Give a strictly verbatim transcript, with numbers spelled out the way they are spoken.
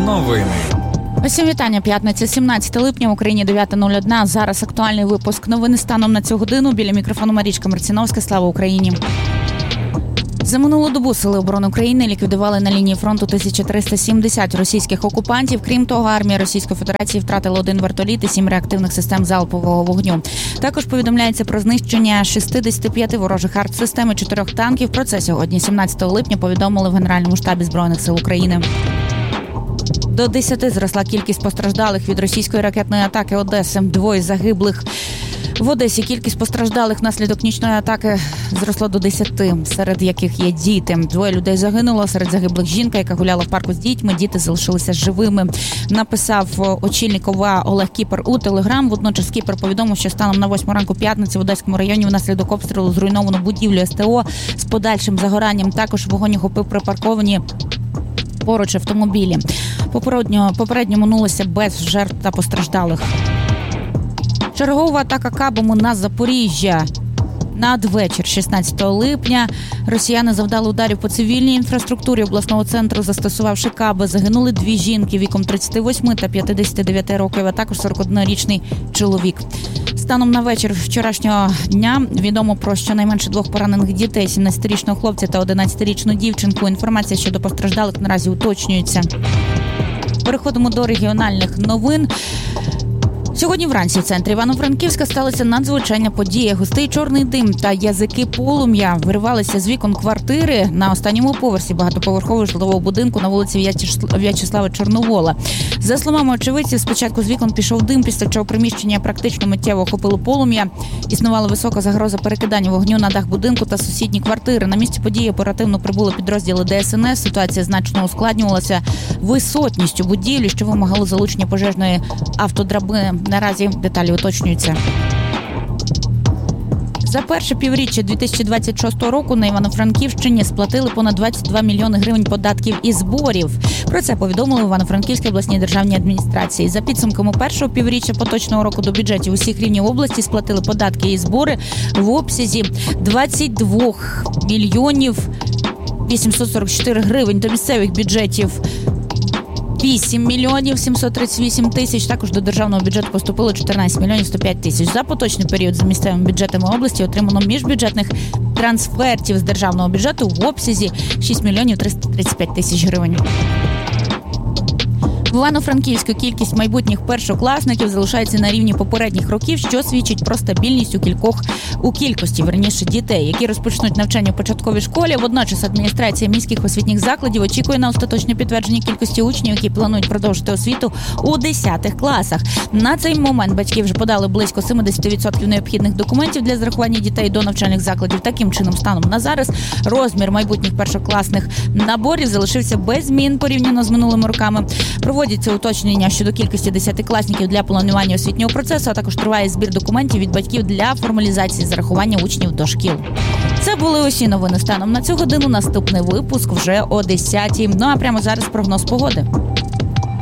Новини. Усім вітання. П'ятниця, сімнадцяте липня, в Україні дев'ята нуль один. Зараз актуальний випуск новини станом на цю годину. Біля мікрофону Марічка Марціновська. Слава Україні. За минулу добу Сили оборони України ліквідували на лінії фронту тисячу триста сімдесят російських окупантів. Крім того, армія Російської Федерації втратила один вертоліт і сім реактивних систем залпового вогню. Також повідомляється про знищення шістдесят п'ять ворожих артсистем і чотирьох танків. Про це сьогодні, сімнадцятого липня, повідомили в Генеральному штабі Збройних сил України. До десяти зросла кількість постраждалих від російської ракетної атаки Одеси. Двоє загиблих. В Одесі кількість постраждалих внаслідок нічної атаки зросло до десяти, серед яких є діти. Двоє людей загинуло, серед загиблих жінка, яка гуляла в парку з дітьми. Діти залишилися живими. Написав очільник ОВА Олег Кіпер у Телеграм. Водночас Кіпер повідомив, що станом на восьму ранку п'ятниці в Одеському районі внаслідок обстрілу зруйновано будівлю СТО з подальшим загоранням. Також вогонь охопив припарковані поруч автомобілі. Попередньо, попередньо минулося без жертв та постраждалих. Чергова атака кабами на Запоріжжя. Надвечір шістнадцятого липня росіяни завдали ударів по цивільній інфраструктурі обласного центру, застосувавши каби. Загинули дві жінки віком тридцять восьми та п'ятдесят дев'ять років, а також сорокаоднорічний чоловік. Станом на вечір вчорашнього дня відомо про щонайменше двох поранених дітей, сімнадцятирічного хлопця та одинадцятирічну дівчинку. Інформація щодо постраждалих наразі уточнюється. Переходимо до регіональних новин. Сьогодні вранці в центрі Івано-Франківська сталася надзвичайна подія. Густий чорний дим та язики полум'я виривалися з вікон квартири на останньому поверсі багатоповерхового житлового будинку на вулиці В'ячеслава Чорновола. За словами очевидців, спочатку з вікон пішов дим, після чого приміщення практично миттєво охопило полум'я. Існувала висока загроза перекидання вогню на дах будинку та сусідні квартири. На місці події оперативно прибули підрозділи Де Ес Ен Ес. Ситуація значно ускладнювалася висотністю будівлі, що вимагало залучення пожежної автодрабини. Наразі деталі уточнюються. За перше півріччя дві тисячі двадцять шостого року на Івано-Франківщині сплатили понад двадцять два мільйони гривень податків і зборів. Про це повідомили в Івано-Франківській обласній державній адміністрації. За підсумками першого півріччя поточного року до бюджетів усіх рівнів області сплатили податки і збори в обсязі двадцять два мільйонів вісімсот сорок чотири гривень. До місцевих бюджетів вісім мільйонів сімсот тридцять вісім тисяч. Також до державного бюджету поступило чотирнадцять мільйонів сто п'ять тисяч. За поточний період за місцевими бюджетами області отримано міжбюджетних трансфертів з державного бюджету в обсязі шість мільйонів триста тридцять п'ять тисяч гривень. В Івано-Франківську кількість майбутніх першокласників залишається на рівні попередніх років, що свідчить про стабільність у кількох у кількості, верніше, дітей, які розпочнуть навчання в початковій школі. Водночас адміністрація міських освітніх закладів очікує на остаточне підтвердження кількості учнів, які планують продовжити освіту у десятих класах. На цей момент батьки вже подали близько сімдесят відсотків необхідних документів для зарахування дітей до навчальних закладів. Таким чином, станом на зараз розмір майбутніх першокласних наборів залишився без змін порівняно з минулими роками. Проводяться уточнення щодо кількості десятикласників для планування освітнього процесу, а також триває збір документів від батьків для формалізації зарахування учнів до шкіл. Це були усі новини станом на цю годину. Наступний випуск вже о десятій. Ну а прямо зараз прогноз погоди.